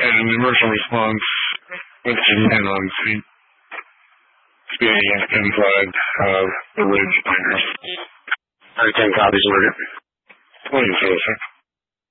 and emergency response with G10 on scene. Speeding inside of the ridge. 10 copies, order. 20, sir.